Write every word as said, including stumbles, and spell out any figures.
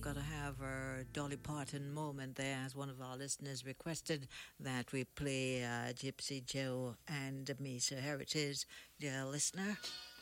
got to have our Dolly Parton moment there, as one of our listeners requested that we play uh, Gypsy Joe and Me. So here it is, dear listener.